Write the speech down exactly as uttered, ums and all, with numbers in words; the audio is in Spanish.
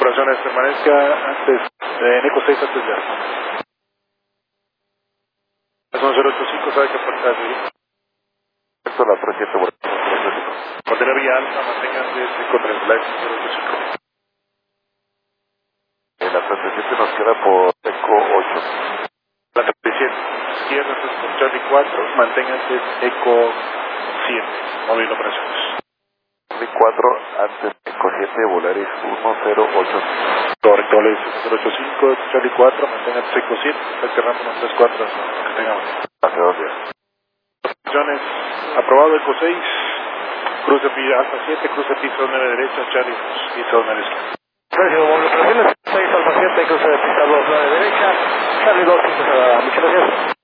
Operaciones, permanezca antes, eh, en Eco seis antes ya. Son cero ocho cinco, sabe que puerta de Esto la trescientos siete. Mantener vía alta, manténganse contra el live cero ocho cinco. En la treinta y siete nos queda por Eco ocho. La treinta y siete, izquierda, por Charlie cuatro, manténganse Eco siete, móvil operaciones. Charlie cuatro, antes Eco siete, Volaris uno cero ocho. Correcto, Volaris uno cero ocho cinco, Charlie cuatro, manténganse Eco siete, está cerrando uno tres cuatro, que tengamos. Hace dos días. Operaciones, aprobado Eco seis, cruce P Alfa siete, cruce piso nueve derecha, Charlie dos, piso nueve izquierda. Precio, móvil operaciones, seis Alfa siete, cruce de pista dos nueve derecha, Charlie dos, muchas gracias.